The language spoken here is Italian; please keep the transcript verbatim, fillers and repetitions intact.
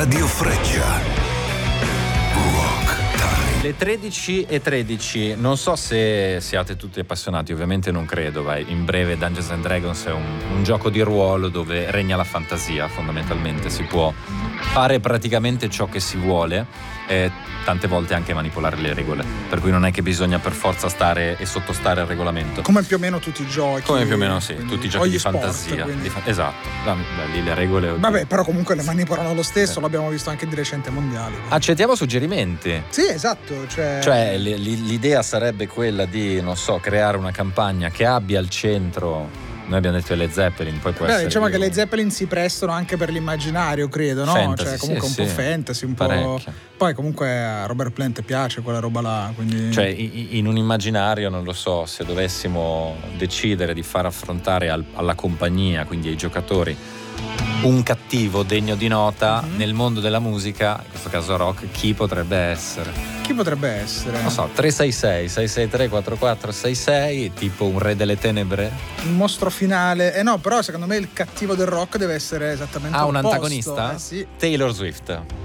Radio Freccia. Rock Time. Le tredici e tredici, non so se siate tutti appassionati, ovviamente non credo, vai. In breve Dungeons and Dragons è un, un gioco di ruolo dove regna la fantasia, fondamentalmente si può fare praticamente ciò che si vuole e tante volte anche manipolare le regole, per cui non è che bisogna per forza stare e sottostare al regolamento. Come più o meno tutti i giochi. Come più o meno sì, quindi, tutti i giochi di sport, fantasia. quindi. Di fa- esatto, da, da lì le regole. Oddio. Vabbè, però comunque le manipolano lo stesso, l'abbiamo visto anche di recente ai mondiali. Accettiamo suggerimenti. Sì, esatto. Cioè, Cioè l- l- l'idea sarebbe quella di, non so, creare una campagna che abbia al centro. Noi abbiamo detto le Zeppelin, poi può beh, essere. diciamo io. che le Zeppelin si prestano anche per l'immaginario, credo, no? Fantasy, cioè, comunque sì, un po' sì. fantasy, un Parecchio. po'. Poi comunque a Robert Plant piace quella roba là, quindi. Cioè, i- in un immaginario, non lo so, se dovessimo decidere di far affrontare al- alla compagnia, quindi ai giocatori, un cattivo degno di nota Mm-hmm. nel mondo della musica, in questo caso rock, chi potrebbe essere? Chi potrebbe essere? Non so, tre sei sei, sei sei tre, quattro quattro sei sei, tipo un re delle tenebre? Un mostro finale. Eh no, però secondo me il cattivo del rock deve essere esattamente Ah, un opposto, antagonista? Eh sì. Taylor Swift.